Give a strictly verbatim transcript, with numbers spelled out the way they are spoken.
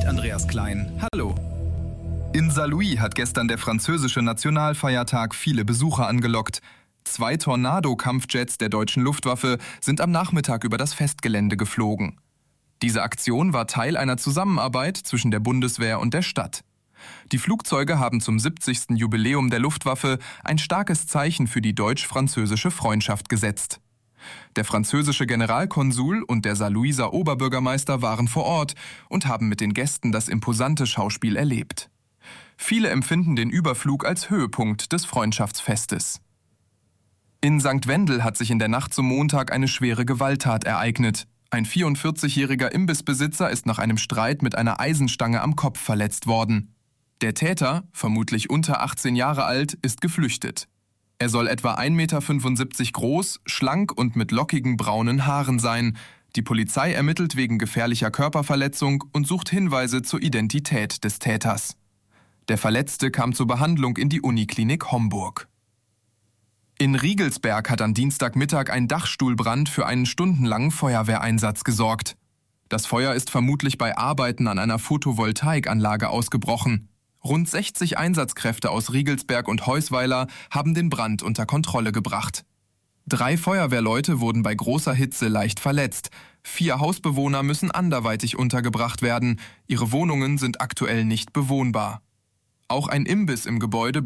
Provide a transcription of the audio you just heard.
mit Andreas Klein. Hallo. In Saarlouis hat gestern der französische Nationalfeiertag viele Besucher angelockt. Zwei Tornado-Kampfjets der deutschen Luftwaffe sind am Nachmittag über das Festgelände geflogen. Diese Aktion war Teil einer Zusammenarbeit zwischen der Bundeswehr und der Stadt. Die Flugzeuge haben zum siebzigsten Jubiläum der Luftwaffe ein starkes Zeichen für die deutsch-französische Freundschaft gesetzt. Der französische Generalkonsul und der Saarlouiser Oberbürgermeister waren vor Ort und haben mit den Gästen das imposante Schauspiel erlebt. Viele empfinden den Überflug als Höhepunkt des Freundschaftsfestes. In Sankt Wendel hat sich in der Nacht zum Montag eine schwere Gewalttat ereignet. Ein vierundvierzigjähriger Imbissbesitzer ist nach einem Streit mit einer Eisenstange am Kopf verletzt worden. Der Täter, vermutlich unter achtzehn Jahre alt, ist geflüchtet. Er soll etwa ein Meter fünfundsiebzig groß, schlank und mit lockigen braunen Haaren sein. Die Polizei ermittelt wegen gefährlicher Körperverletzung und sucht Hinweise zur Identität des Täters. Der Verletzte kam zur Behandlung in die Uniklinik Homburg. In Riegelsberg hat am Dienstagmittag ein Dachstuhlbrand für einen stundenlangen Feuerwehreinsatz gesorgt. Das Feuer ist vermutlich bei Arbeiten an einer Photovoltaikanlage ausgebrochen. Rund sechzig Einsatzkräfte aus Riegelsberg und Heusweiler haben den Brand unter Kontrolle gebracht. Drei Feuerwehrleute wurden bei großer Hitze leicht verletzt. Vier Hausbewohner müssen anderweitig untergebracht werden. Ihre Wohnungen sind aktuell nicht bewohnbar. Auch ein Imbiss im Gebäude